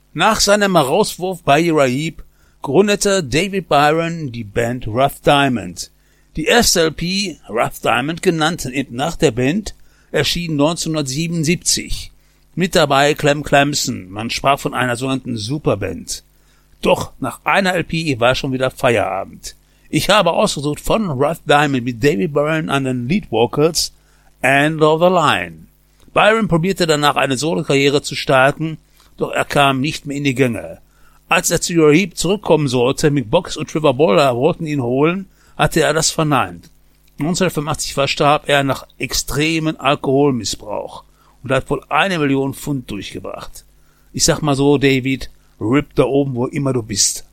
Nach seinem Herauswurf bei Uriah Heep gründete David Byron die Band Rough Diamond. Die erste LP, Rough Diamond genannt nach der Band, erschien 1977. Mit dabei Clem Clemson, man sprach von einer sogenannten Superband. Doch nach einer LP war schon wieder Feierabend. Ich habe ausgesucht von Rough Diamond mit David Byron an den Lead Vocals End of the Line. Byron probierte danach eine Solokarriere zu starten, doch er kam nicht mehr in die Gänge. Als er zu Uriah Heep zurückkommen sollte, Mick Box und Trevor Bowler wollten ihn holen, hatte er das verneint. 1985 verstarb er nach extremen Alkoholmissbrauch und hat wohl 1 Million Pfund durchgebracht. Ich sag mal so, David, rip da oben, wo immer du bist.